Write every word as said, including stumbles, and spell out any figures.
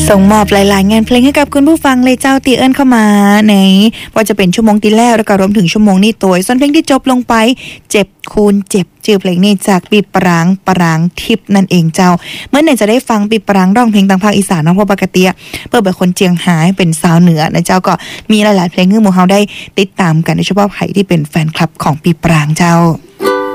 ส่งมอบหลายๆงานเพลงให้กับคุณผู้ฟังเลยเจ้าตีเอิญเข้ามาในว่าจะเป็นชั่วโมงที่แล้วแล้วก็รวมถึงชั่วโมงนี้ตัวส่วนเพลงที่จบลงไปเจ็บคูณเจ็บชื่อเพลงนี้จากปีปรางปรางทิพย์นั่นเองเจ้าเมื่อไหร่จะได้ฟังปีปรางร้องเพลงทางภาคอีสานเนาะเพราะปกติเปิดเป็นคนเจียงไฮ้เป็นสาวเหนือนะเจ้าก็มีหลายๆเพลงที่หมู่เฮาได้ติดตามกันโดยเฉพาะใครที่เป็นแฟนคลับของปีปรางเจ้า